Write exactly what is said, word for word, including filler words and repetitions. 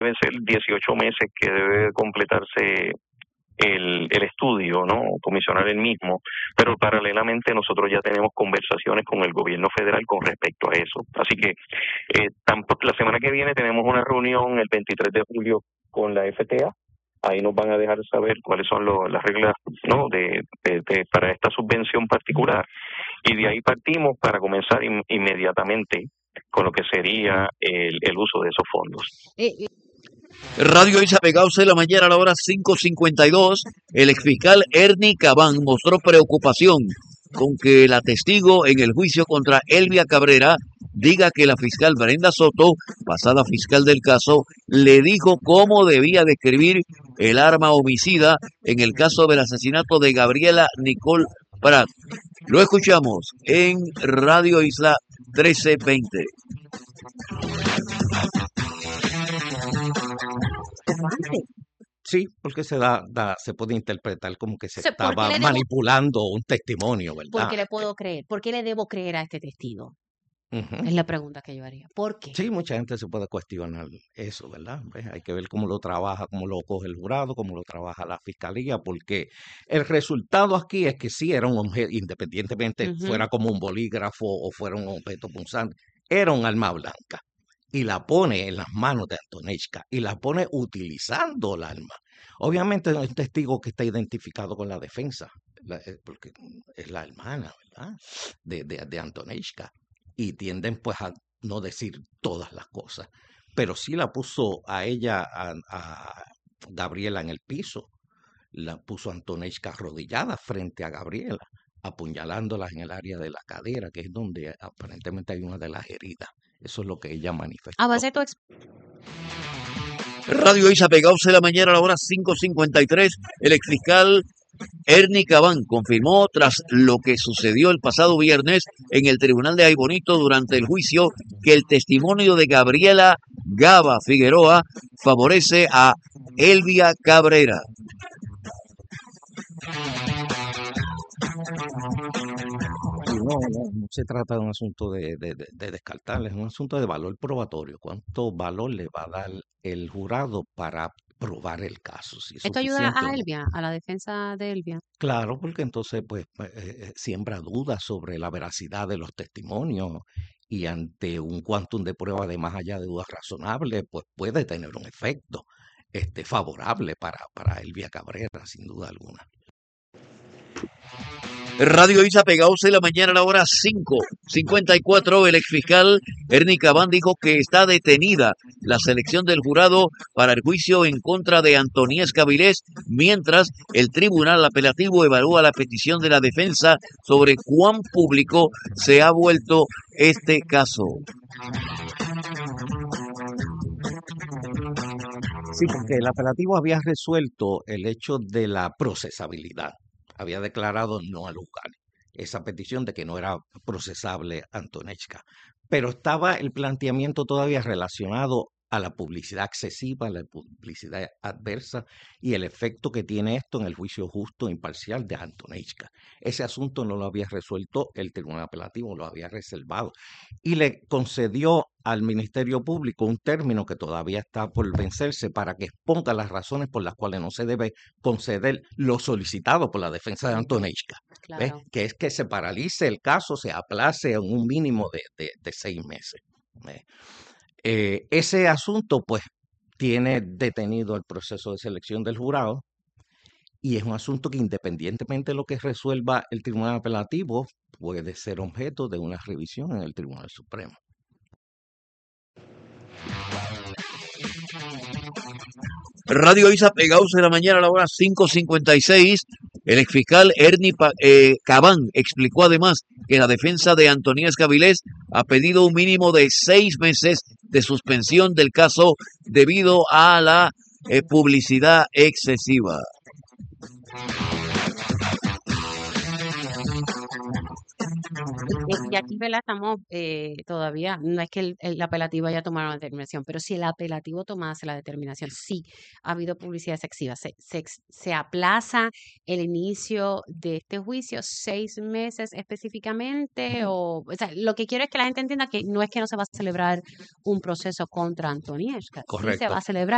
deben ser dieciocho meses que debe completarse el, el estudio, ¿no? Comisionar el mismo, pero paralelamente nosotros ya tenemos conversaciones con el gobierno federal con respecto a eso. Así que eh, tampoco, la semana que viene tenemos una reunión el veintitrés de julio con la F T A. Ahí nos van a dejar saber cuáles son lo, las reglas, ¿no? de, de, de para esta subvención particular, y de ahí partimos para comenzar in, inmediatamente con lo que sería el, el uso de esos fondos. Eh, eh, Radio Isa Pegados de la mañana a la hora cinco cincuenta y dos. El exfiscal Ernie Cabán mostró preocupación con que la testigo en el juicio contra Elvia Cabrera diga que la fiscal Brenda Soto, pasada fiscal del caso, le dijo cómo debía describir el arma homicida en el caso del asesinato de Gabriela Nicole Prat. Lo escuchamos en Radio Isla trece veinte. Sí, porque se da, da, se puede interpretar como que se o sea, ¿por qué estaba le debo, manipulando un testimonio, por ¿verdad? qué le puedo creer? ¿Por qué le debo creer a este testigo? Ujú. Es la pregunta que yo haría. ¿Por qué? Sí, mucha gente se puede cuestionar eso, ¿verdad? Pues hay que ver cómo lo trabaja, cómo lo coge el jurado, cómo lo trabaja la fiscalía, porque el resultado aquí es que sí era un objeto, independientemente Ujú. fuera como un bolígrafo o fuera un objeto punzante, era un arma blanca. Y la pone en las manos de Antonechka y la pone utilizando el arma. Obviamente es un testigo que está identificado con la defensa, la- eh, porque es la hermana, ¿verdad? De, de, de Antonechka. Y tienden pues a no decir todas las cosas, pero sí la puso a ella, a, a Gabriela en el piso, la puso a Antonechka arrodillada frente a Gabriela, apuñalándola en el área de la cadera, que es donde aparentemente hay una de las heridas. Eso es lo que ella A manifestó. base de tu ex- Radio Isa Pegados de la mañana a la hora cinco cincuenta y tres. El exfiscal Ernie Cabán confirmó tras lo que sucedió el pasado viernes en el tribunal de Aybonito durante el juicio que el testimonio de Gabriela Gaba Figueroa favorece a Elvia Cabrera. Y no, no, no se trata de un asunto de, de, de, de descartarle, es un asunto de valor probatorio. ¿Cuánto valor le va a dar el jurado para probar el caso? Si es Esto ayuda suficiente o a no. Elvia, a la defensa de Elvia. Claro, porque entonces pues eh, eh, siembra dudas sobre la veracidad de los testimonios y ante un quantum de prueba de más allá de dudas razonables, pues puede tener un efecto este, favorable para, para Elvia Cabrera, sin duda alguna. Radio Isa Pegados de la mañana a la hora cinco cincuenta y cuatro. El exfiscal Ernie Cabán dijo que está detenida la selección del jurado para el juicio en contra de Antoníez Cavilés, mientras el tribunal apelativo evalúa la petición de la defensa sobre cuán público se ha vuelto este caso. Sí, porque el apelativo había resuelto el hecho de la procesabilidad. Había declarado no al lugar esa petición de que no era procesable Antonechka. Pero estaba el planteamiento todavía relacionado a la publicidad excesiva, a la publicidad adversa y el efecto que tiene esto en el juicio justo e imparcial de Antonechka. Ese asunto no lo había resuelto el Tribunal Apelativo, lo había reservado y le concedió al Ministerio Público un término que todavía está por vencerse para que exponga las razones por las cuales no se debe conceder lo solicitado por la defensa de Antonechka. ¿Ves? Claro. Que es que se paralice el caso, se aplace en un mínimo de, de, de seis meses. ¿Ves? Eh, ese asunto, pues, tiene detenido el proceso de selección del jurado y es un asunto que independientemente de lo que resuelva el Tribunal Apelativo, puede ser objeto de una revisión en el Tribunal Supremo. Radio Isa Pegados de la mañana a la hora cinco cincuenta y seis. El exfiscal Ernie pa eh, Cabán explicó además que la defensa de Antoníez Cavilés ha pedido un mínimo de seis meses de suspensión del caso debido a la eh, publicidad excesiva. Y aquí, ¿verdad? Estamos eh, todavía, no es que el, el apelativo haya tomado la determinación, pero si el apelativo tomase la determinación, sí ha habido publicidad excesiva. Se, se, se aplaza el inicio de este juicio seis meses específicamente, o, o sea, lo que quiero es que la gente entienda que no es que no se va a celebrar un proceso contra Antoníez, sí se va Correcto. a celebrar.